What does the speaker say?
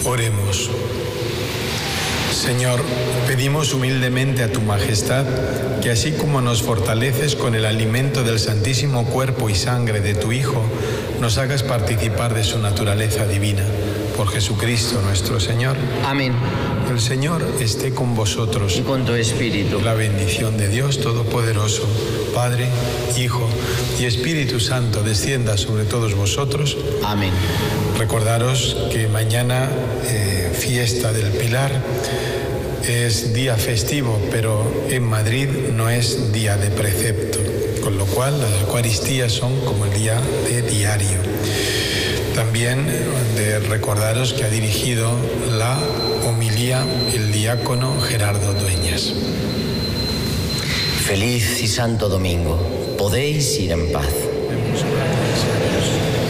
Oremos. Señor, pedimos humildemente a tu majestad que así como nos fortaleces con el alimento del santísimo cuerpo y sangre de tu Hijo, nos hagas participar de su naturaleza divina. Por Jesucristo nuestro Señor. Amén. El Señor esté con vosotros. Y con tu espíritu. La bendición de Dios Todopoderoso, Padre, Hijo y Espíritu Santo, descienda sobre todos vosotros. Amén. Recordaros que mañana, fiesta del Pilar, es día festivo, pero en Madrid no es día de precepto, con lo cual las Eucaristías son como el día de diario. También de recordaros que ha dirigido la homilía el diácono Gerardo Dueñas. Feliz y santo domingo. Podéis ir en paz.